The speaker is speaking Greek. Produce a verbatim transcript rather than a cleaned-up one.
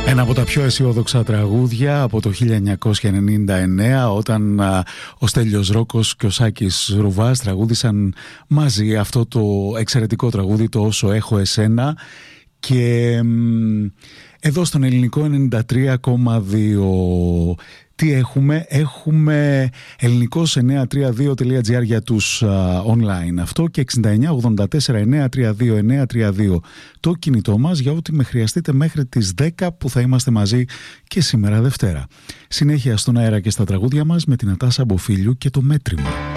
Ένα από τα πιο αισιόδοξα τραγούδια από το χίλια εννιακόσια ενενήντα εννέα, όταν α, ο Στέλιος Ρόκος και ο Σάκης Ρουβάς τραγούδισαν μαζί αυτό το εξαιρετικό τραγούδι, το «Όσο έχω εσένα». Και μ, εδώ στον ελληνικό ενενήντα τρία κόμμα δύο τι έχουμε? Έχουμε ελληνικός εννιακόσια τριάντα δύο τελεία τζι άρ για τους uh, online αυτό, και εξήντα εννιά ογδόντα τέσσερα εννιακόσια τριάντα δύο εννιακόσια τριάντα δύο το κινητό μας, για ό,τι με χρειαστείτε μέχρι τις δέκα που θα είμαστε μαζί και σήμερα Δευτέρα. Συνέχεια στον αέρα και στα τραγούδια μας με την Νατάσα Μποφίλιου και το μέτρημα.